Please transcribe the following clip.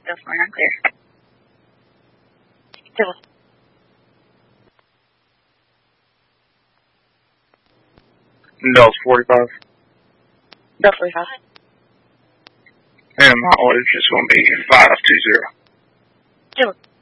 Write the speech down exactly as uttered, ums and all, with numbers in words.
Still flying unclear. Still. Delta forty-five. Delta forty-five. And my order is just going to be five two zero. Still.